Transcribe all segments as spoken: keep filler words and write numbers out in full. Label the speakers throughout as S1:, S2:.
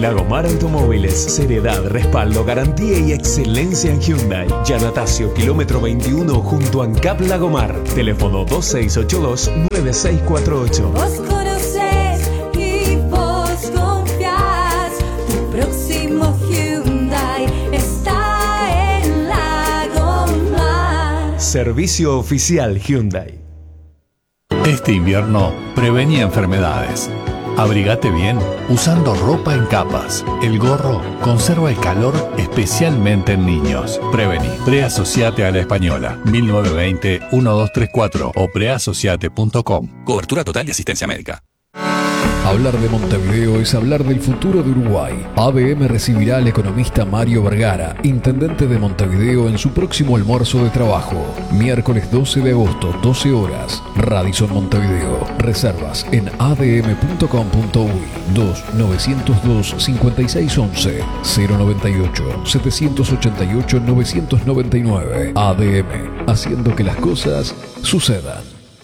S1: Lagomar Automóviles, seriedad, respaldo, garantía y excelencia en Hyundai. Yanatacio, kilómetro veintiuno, junto a ANCAP Lagomar. Teléfono dos seis ocho dos, nueve seis cuatro ocho.
S2: Vos conocés y vos confiás. Tu próximo Hyundai está en Lagomar.
S1: Servicio oficial Hyundai.
S3: Este invierno, prevení enfermedades. Abrigate bien usando ropa en capas. El gorro conserva el calor especialmente en niños. Prevení. Preasociate a la Española. mil novecientos veinte, doce treinta y cuatro o preasociate punto com.
S4: Cobertura total y asistencia médica.
S5: Hablar de Montevideo es hablar del futuro de Uruguay. A D M recibirá al economista Mario Vergara, intendente de Montevideo, en su próximo almuerzo de trabajo. Miércoles doce de agosto, doce horas. Radisson Montevideo. Reservas en a d m punto com punto u y dos nueve cero dos, cinco seis uno uno, cero nueve ocho, siete ocho ocho, nueve nueve nueve. A D M, haciendo que las cosas sucedan.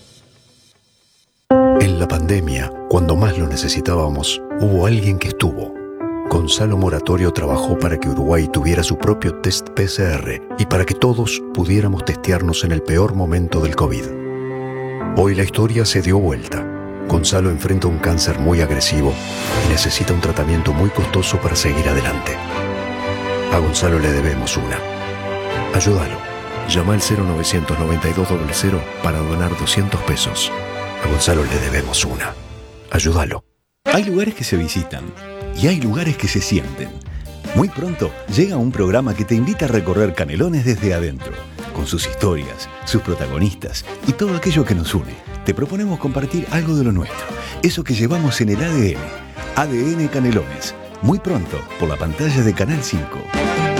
S6: En la pandemia, cuando más lo necesitábamos, hubo alguien que estuvo. Gonzalo Moratorio trabajó para que Uruguay tuviera su propio test P C R y para que todos pudiéramos testearnos en el peor momento del COVID. Hoy la historia se dio vuelta. Gonzalo enfrenta un cáncer muy agresivo y necesita un tratamiento muy costoso para seguir adelante. A Gonzalo le debemos una. Ayúdalo. Llama al cero novecientos noventa y dos cero cero para donar doscientos pesos. A Gonzalo le debemos una. Ayúdalo.
S7: Hay lugares que se visitan y hay lugares que se sienten. Muy pronto llega un programa que te invita a recorrer Canelones desde adentro, con sus historias, sus protagonistas y todo aquello que nos une. Te proponemos compartir algo de lo nuestro, eso que llevamos en el A D N. A D N Canelones. Muy pronto por la pantalla de Canal cinco.